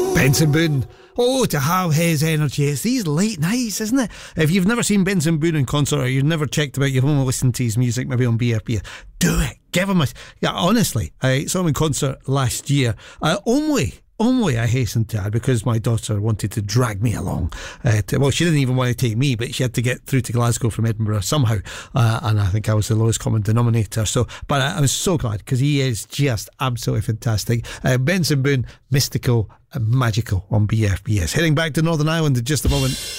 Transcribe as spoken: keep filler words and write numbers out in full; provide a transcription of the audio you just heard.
Benson Boone. Oh, to have his energy. It's these late nights, isn't it? If you've never seen Benson Boone in concert, or you've never checked about, you've only listened to his music maybe on B F B, do it. Give him a... Yeah, honestly, I saw him in concert last year. I only... Only, I hasten to add, because my daughter wanted to drag me along. Uh, to, well, she didn't even want to take me, but she had to get through to Glasgow from Edinburgh somehow. Uh, and I think I was the lowest common denominator. So, but I, I was so glad, because he is just absolutely fantastic. Uh, Benson Boone, mystical and magical on B F B S. Heading back to Northern Ireland in just a moment.